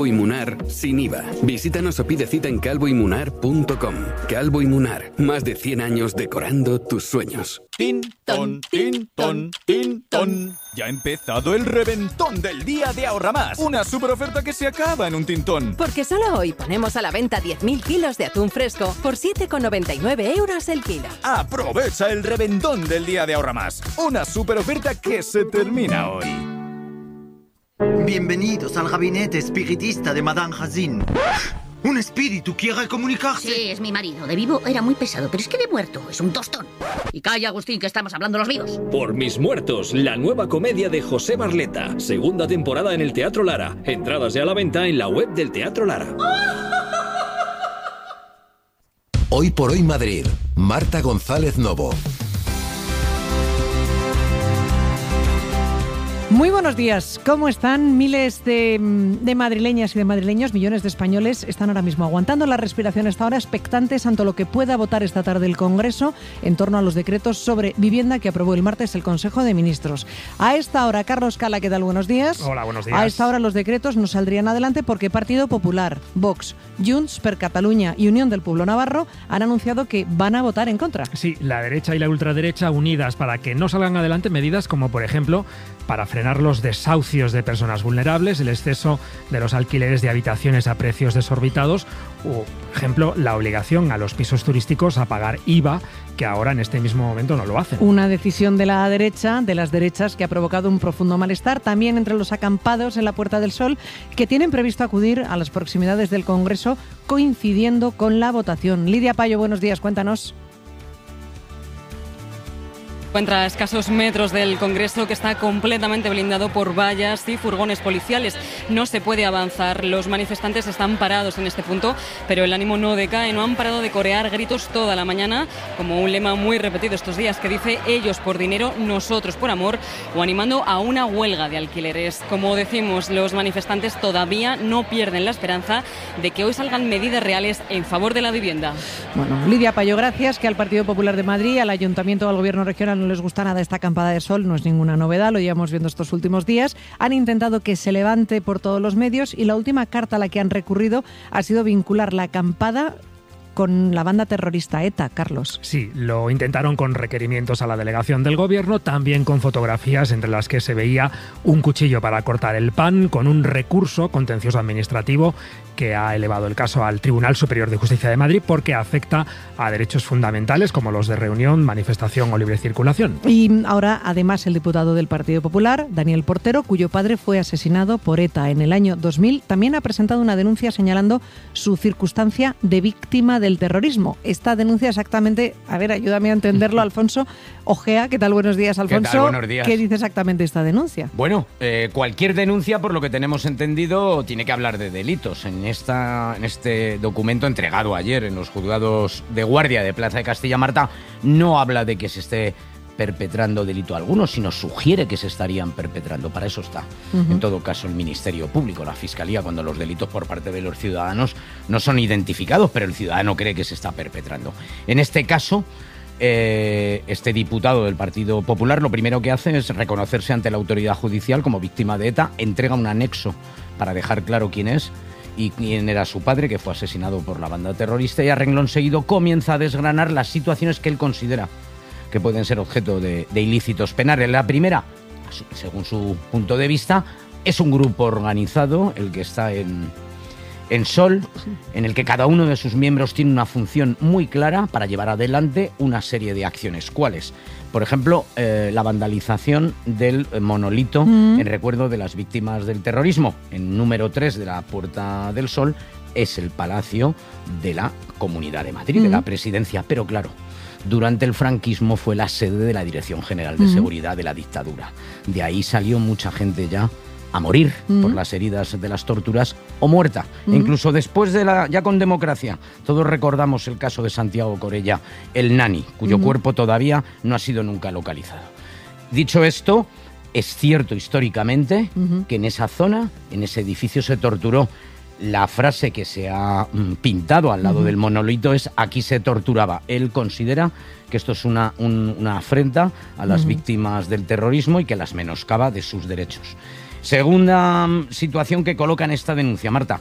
y Munar sin IVA. Visítanos o pide cita en calvoymunar.com. Calvo y Munar, más de 100 años decorando tus sueños. Tin, ton, tin, ton, tin, ton. Ya ha empezado el reventón del día de Ahorra Más. Una super oferta que se acaba en un tintón. Porque solo hoy ponemos a la venta 10.000 kilos de atún fresco por 7,99 € el kilo. Aprovecha el reventón del día de Ahorra Más. Una super oferta que se termina hoy. Bienvenidos al gabinete espiritista de Madame Hazin. ¿Un espíritu quiere comunicarse? Sí, es mi marido. De vivo era muy pesado, pero es que de muerto es un tostón. Y calla, Agustín, que estamos hablando los vivos. Por mis muertos, la nueva comedia de José Barleta. Segunda temporada en el Teatro Lara. Entradas ya a la venta en la web del Teatro Lara. Hoy por hoy Madrid. Marta González Novo. Muy buenos días, ¿cómo están? Miles de madrileñas y de madrileños, millones de españoles están ahora mismo aguantando la respiración hasta ahora, expectantes ante lo que pueda votar esta tarde el Congreso en torno a los decretos sobre vivienda que aprobó el martes el Consejo de Ministros. A esta hora, Carlos Cala, ¿qué tal? Buenos días. Hola, buenos días. A esta hora los decretos no saldrían adelante porque Partido Popular, Vox, Junts per Catalunya y Unión del Pueblo Navarro han anunciado que van a votar en contra. Sí, la derecha y la ultraderecha unidas para que no salgan adelante medidas como, por ejemplo, para frenar los desahucios de personas vulnerables, el exceso de los alquileres de habitaciones a precios desorbitados o, por ejemplo, la obligación a los pisos turísticos a pagar IVA, que ahora en este mismo momento no lo hacen. Una decisión de la derecha, de las derechas, que ha provocado un profundo malestar también entre los acampados en la Puerta del Sol, que tienen previsto acudir a las proximidades del Congreso coincidiendo con la votación. Lidia Payo, buenos días, cuéntanos. Encuentra a escasos metros del Congreso, que está completamente blindado por vallas y furgones policiales. No se puede avanzar. Los manifestantes están parados en este punto, pero el ánimo no decae. No han parado de corear gritos toda la mañana, como un lema muy repetido estos días que dice: ellos por dinero, nosotros por amor, o animando a una huelga de alquileres. Como decimos, los manifestantes todavía no pierden la esperanza de que hoy salgan medidas reales en favor de la vivienda. Bueno, Lidia Payo, gracias. Que al Partido Popular de Madrid, al Ayuntamiento, al Gobierno regional no les gusta nada esta acampada de sol, no es ninguna novedad, lo llevamos viendo estos últimos días. Han intentado que se levante por todos los medios y la última carta a la que han recurrido ha sido vincular la acampada con la banda terrorista ETA, Carlos. Sí, lo intentaron con requerimientos a la delegación del gobierno, también con fotografías entre las que se veía un cuchillo para cortar el pan, con un recurso contencioso administrativo que ha elevado el caso al Tribunal Superior de Justicia de Madrid porque afecta a derechos fundamentales como los de reunión, manifestación o libre circulación. Y ahora, además, el diputado del Partido Popular, Daniel Portero, cuyo padre fue asesinado por ETA en el año 2000, también ha presentado una denuncia señalando su circunstancia de víctima del terrorismo. Esta denuncia exactamente, a ver, ayúdame a entenderlo, Alfonso Ojea. ¿Qué tal? Buenos días, Alfonso. ¿Qué tal? Buenos días. ¿Qué dice exactamente esta denuncia? Bueno, cualquier denuncia, por lo que tenemos entendido, tiene que hablar de delitos. En este documento entregado ayer en los juzgados de guardia de Plaza de Castilla Marta, no habla de que se esté perpetrando delito alguno, sino sugiere que se estarían perpetrando. Para eso está, en todo caso, el Ministerio Público, la Fiscalía, cuando los delitos por parte de los ciudadanos no son identificados, pero el ciudadano cree que se está perpetrando. En este caso, este diputado del Partido Popular lo primero que hace es reconocerse ante la autoridad judicial como víctima de ETA, entrega un anexo para dejar claro quién es y quién era su padre, que fue asesinado por la banda terrorista, y a renglón seguido comienza a desgranar las situaciones que él considera que pueden ser objeto de ilícitos penales. La primera, según su punto de vista, es un grupo organizado, el que está en Sol, en el que cada uno de sus miembros tiene una función muy clara para llevar adelante una serie de acciones. ¿Cuáles? Por ejemplo, la vandalización del monolito en recuerdo de las víctimas del terrorismo. En número 3 de la Puerta del Sol es el Palacio de la Comunidad de Madrid, de la Presidencia. Pero claro, durante el franquismo fue la sede de la Dirección General de Seguridad de la dictadura. De ahí salió mucha gente ya a morir por las heridas de las torturas o muerta. Incluso después de ya con democracia, todos recordamos el caso de Santiago Corella, el nani, cuyo cuerpo todavía no ha sido nunca localizado. Dicho esto, es cierto históricamente que en esa zona, en ese edificio, se torturó. La frase que se ha pintado al lado del monolito es: aquí se torturaba. Él considera que esto es una afrenta a las víctimas del terrorismo y que las menoscaba de sus derechos. Segunda situación que coloca en esta denuncia, Marta.